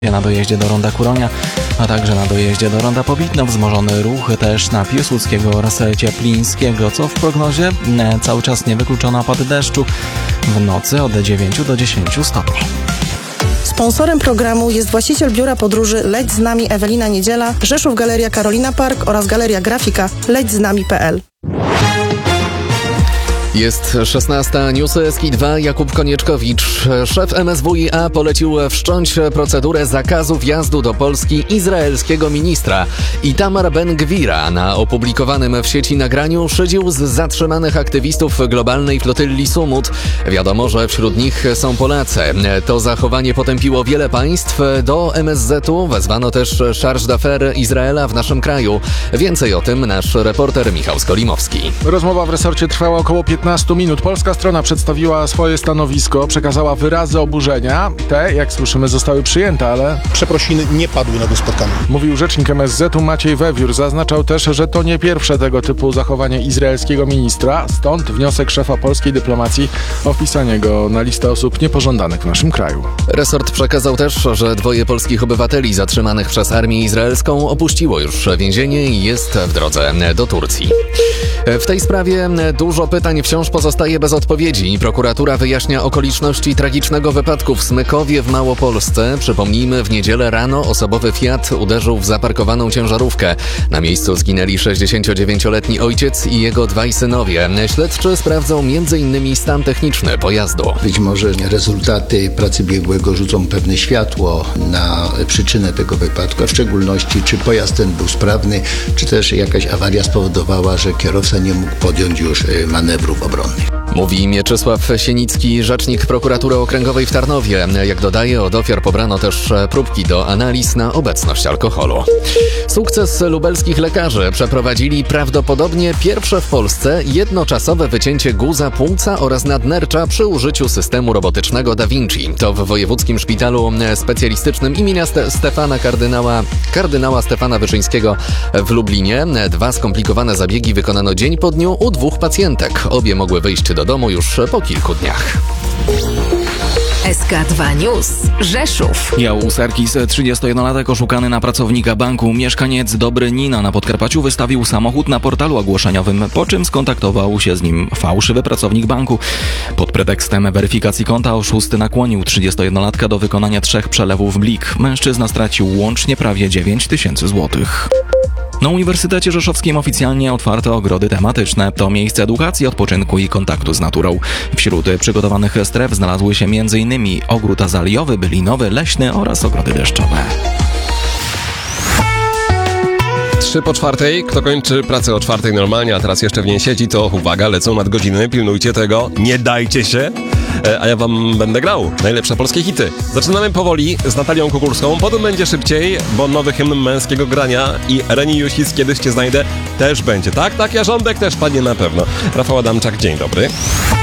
Na dojeździe do ronda Kuronia, a także na dojeździe do ronda Pobitno wzmożony ruch też na Piłsudskiego oraz Cieplińskiego, co w prognozie cały czas niewykluczone opady deszczu w nocy od 9 do 10 stopni. Sponsorem programu jest właściciel biura podróży Leć z nami Ewelina Niedziela, Rzeszów Galeria Karolina Park oraz Galeria Grafika lećznami.pl. Jest 16. Newsy SK2. Jakub Konieczkowicz. Szef MSWiA polecił wszcząć procedurę zakazu wjazdu do Polski izraelskiego ministra. Itamar Ben-Gwira na opublikowanym w sieci nagraniu szydził z zatrzymanych aktywistów globalnej flotylli Sumut. Wiadomo, że wśród nich są Polacy. To zachowanie potępiło wiele państw. Do MSZ-u wezwano też charge d'affaires Izraela w naszym kraju. Więcej o tym nasz reporter Michał Skolimowski. Rozmowa w resorcie trwała około 15 minut. Polska strona przedstawiła swoje stanowisko, przekazała wyrazy oburzenia. Te, jak słyszymy, zostały przyjęte, ale przeprosiny nie padły na tym spotkaniu. Mówił rzecznik MSZ-u Maciej Wewiór. Zaznaczał też, że to nie pierwsze tego typu zachowanie izraelskiego ministra. Stąd wniosek szefa polskiej dyplomacji o wpisanie go na listę osób niepożądanych w naszym kraju. Resort przekazał też, że 2 polskich obywateli zatrzymanych przez armię izraelską opuściło już więzienie i jest w drodze do Turcji. W tej sprawie dużo pytań wciąż pozostaje bez odpowiedzi. Prokuratura wyjaśnia okoliczności tragicznego wypadku w Smykowie w Małopolsce. Przypomnijmy, w niedzielę rano osobowy Fiat uderzył w zaparkowaną ciężarówkę. Na miejscu zginęli 69-letni ojciec i jego 2 synowie. Śledczy sprawdzą m.in. stan techniczny pojazdu. Być może rezultaty pracy biegłego rzucą pewne światło na przyczynę tego wypadku, a w szczególności czy pojazd ten był sprawny, czy też jakaś awaria spowodowała, że kierowca nie mógł podjąć już manewrów obronnych. Mówi Mieczysław Sienicki, rzecznik prokuratury okręgowej w Tarnowie. Jak dodaje, od ofiar pobrano też próbki do analiz na obecność alkoholu. Sukces lubelskich lekarzy. Przeprowadzili prawdopodobnie pierwsze w Polsce jednoczasowe wycięcie guza płuca oraz nadnercza przy użyciu systemu robotycznego Da Vinci. To w Wojewódzkim Szpitalu Specjalistycznym imienia kardynała Stefana Wyszyńskiego w Lublinie. 2 skomplikowane zabiegi wykonano dzień po dniu u 2 pacjentek. Obie mogły wyjść do domu już po kilku dniach. SK2 News. Rzeszów. Jan Serkis, 31-latek oszukany na pracownika banku. Mieszkaniec Dobrynina na Podkarpaciu wystawił samochód na portalu ogłoszeniowym, po czym skontaktował się z nim fałszywy pracownik banku. Pod pretekstem weryfikacji konta oszusty nakłonił 31-latka do wykonania 3 przelewów blik. Mężczyzna stracił łącznie prawie 9 000 złotych. Na Uniwersytecie Rzeszowskim oficjalnie otwarte ogrody tematyczne. To miejsce edukacji, odpoczynku i kontaktu z naturą. Wśród przygotowanych stref znalazły się m.in. ogród azaliowy, bylinowy, leśny oraz ogrody deszczowe. 3:04. Kto kończy pracę o 4:00 normalnie, a teraz jeszcze w niej siedzi, to uwaga, lecą nadgodziny, pilnujcie tego, nie dajcie się. A ja wam będę grał najlepsze polskie hity. Zaczynamy powoli z Natalią Kukulską, potem będzie szybciej, bo nowy hymn męskiego grania i Reni Jusis, Kiedyś cię znajdę, też będzie. Tak, ja rządek też padnie na pewno. Rafał Adamczak, dzień dobry.